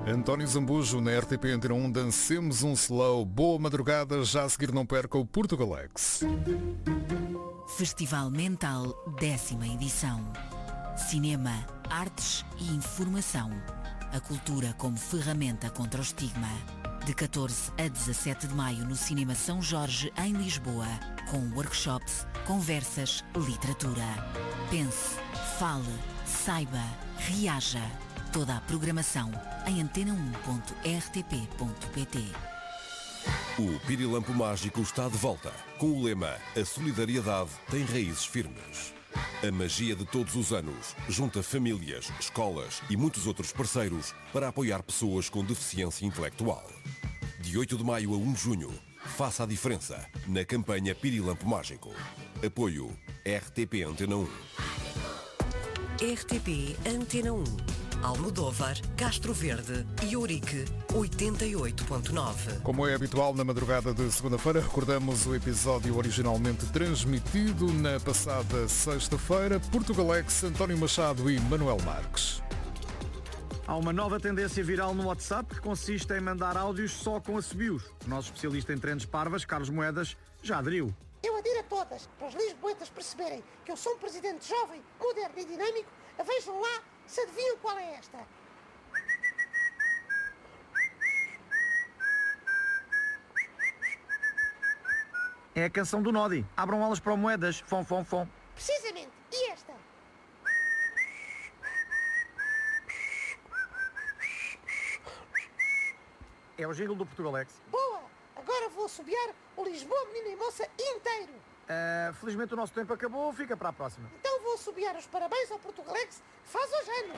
António Zambujo na RTP Antena 1, dancemos um slow. Boa madrugada, já a seguir não perca o Portugalex. Festival Mental, 10ª edição. Cinema, artes e informação. A cultura como ferramenta contra o estigma. De 14 a 17 de maio no Cinema São Jorge, em Lisboa. Com workshops, conversas, literatura. Pense, fale, saiba, reaja. Toda a programação em antena1.rtp.pt. O Pirilampo Mágico está de volta, com o lema A solidariedade tem raízes firmes. A magia de todos os anos junta famílias, escolas e muitos outros parceiros para apoiar pessoas com deficiência intelectual. De 8 de maio a 1 de junho, faça a diferença na campanha Pirilampo Mágico. Apoio RTP Antena 1. RTP Antena 1. Almodóvar, Castro Verde e Ourique, 88.9. Como é habitual na madrugada de segunda-feira, recordamos o episódio originalmente transmitido na passada sexta-feira. Portugalex, António Machado e Manuel Marques. Há uma nova tendência viral no WhatsApp que consiste em mandar áudios só com assobios. O nosso especialista em trendes parvas, Carlos Moedas, já aderiu. Eu adiro a todas, para os lisboetas perceberem que eu sou um presidente jovem, moderno e dinâmico. Vejam lá se adivinham qual é esta. É a canção do Nodi. Abram alas para o Moedas. Fom, fom, fom. Precisamente. E esta? É o jingle do Portugalex. Boa! Agora vou assobiar o Lisboa, menina e moça inteiro. Felizmente o nosso tempo acabou. Fica para a próxima. Então vou assobiar os parabéns ao Portugalex. Faz hoje anos.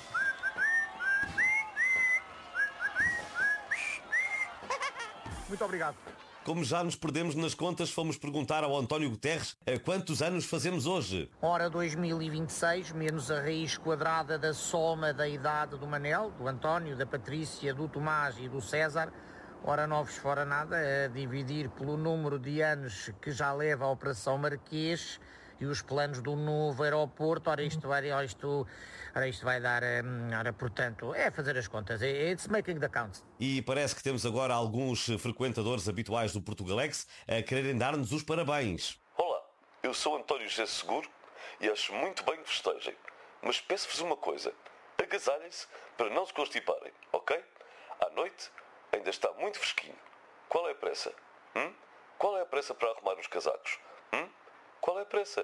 Muito obrigado. Como já nos perdemos nas contas, fomos perguntar ao António Guterres a quantos anos fazemos hoje. Ora, 2026, menos a raiz quadrada da soma da idade do Manel, do António, da Patrícia, do Tomás e do César. Ora, novos fora nada, a dividir pelo número de anos que já leva a Operação Marquês e os planos do novo aeroporto. Ora, isto vai dar, portanto, é fazer as contas. It's making the count. E parece que temos agora alguns frequentadores habituais do Portugalex a quererem dar-nos os parabéns. Olá, eu sou António José Seguro e acho muito bem que festejem. Mas peço-vos uma coisa, agasalhem-se para não se constiparem, ok? À noite ainda está muito fresquinho. Qual é a pressa? Qual é a pressa para arrumar os casacos? Qual é a pressa?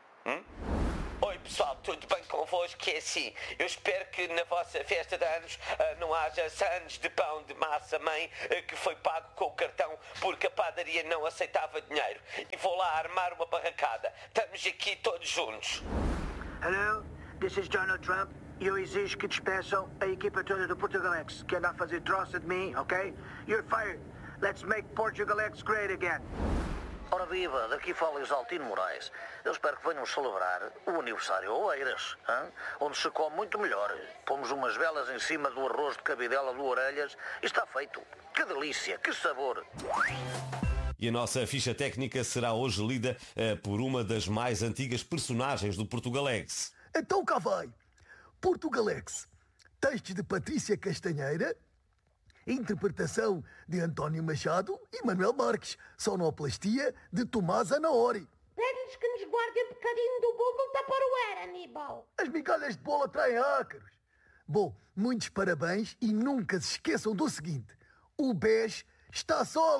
Oi pessoal, tudo bem convosco? Que é assim, eu espero que na vossa festa de anos não haja sandes de pão de massa mãe que foi pago com o cartão porque a padaria não aceitava dinheiro. E vou lá armar uma barracada. Estamos aqui todos juntos. Hello, this is Donald Trump. E eu exijo que despeçam a equipa toda do Portugalex, que anda a fazer troça de mim, ok? You're fired. Let's make Portugalex great again. Ora viva, daqui fala Isaltino Moraes. Eu espero que venham celebrar o aniversário a Oeiras, onde se come muito melhor. Pomos umas velas em cima do arroz de cabidela do Orelhas e está feito. Que delícia, que sabor! E a nossa ficha técnica será hoje lida por uma das mais antigas personagens do Portugalex. Então cá vai. Portugalex. Textos de Patrícia Castanheira. Interpretação de António Machado e Manuel Marques. Sonoplastia de Tomás Anaori. Pede-lhes que nos guardem um bocadinho do Google Tupperware, Aníbal. As migalhas de bola traem ácaros. Bom, muitos parabéns e nunca se esqueçam do seguinte. O BES está sólido.